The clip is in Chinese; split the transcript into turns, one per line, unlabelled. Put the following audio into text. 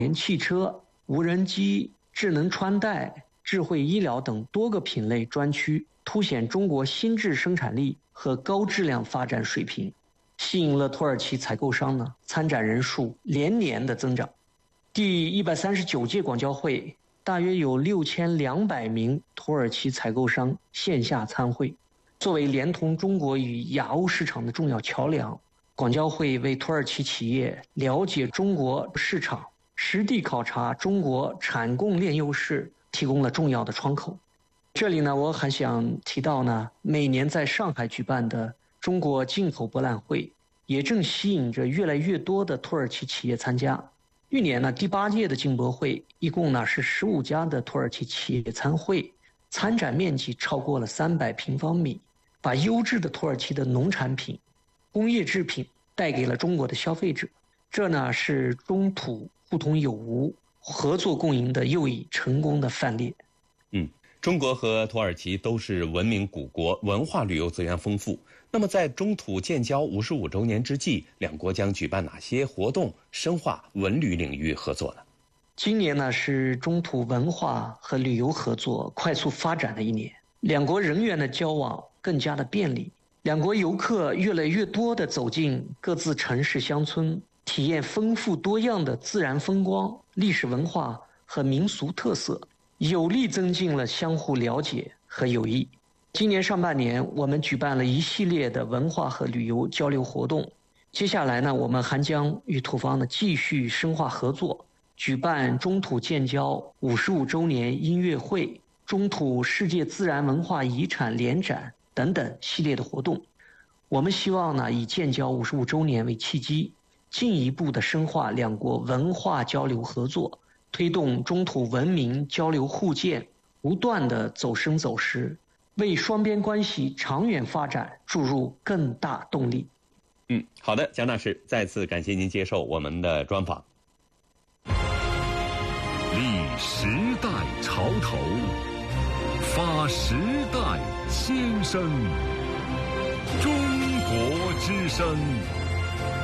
联汽车、无人机、智能穿戴、智慧医疗等多个品类专区，凸显中国新质生产力和高质量发展水平，吸引了土耳其采购商参展人数连年的增长。第139届广交会大约有6200名土耳其采购商线下参会，作为连通中国与亚欧市场的重要桥梁，广交会为土耳其企业了解中国市场、实地考察中国产供链优势提供了重要的窗口。这里我还想提到每年在上海举办的中国进口博览会，也正吸引着越来越多的土耳其企业参加。去年第8届的进博会一共是15家的土耳其企业参会，参展面积超过了300平方米，把优质的土耳其的农产品、工业制品带给了中国的消费者。这是中土互通有无、合作共赢的又一成功的范例。
中国和土耳其都是文明古国，文化旅游资源丰富。那么在中土建交55周年之际，两国将举办哪些活动，深化文旅领域合作呢？
今年是中土文化和旅游合作快速发展的一年，两国人员的交往更加的便利，两国游客越来越多地走进各自城市乡村，体验丰富多样的自然风光、历史文化和民俗特色，有力增进了相互了解和友谊。今年上半年，我们举办了一系列的文化和旅游交流活动。接下来我们还将与土方继续深化合作，举办中土建交55周年音乐会、中土世界自然文化遗产联展等等系列的活动。我们希望以建交55周年为契机，进一步的深化两国文化交流合作，推动中土文明交流互鉴不断的走深走实，为双边关系长远发展注入更大动力。
好的，蒋大使，再次感谢您接受我们的专访。
立时代潮头，发时代先声，中国之声。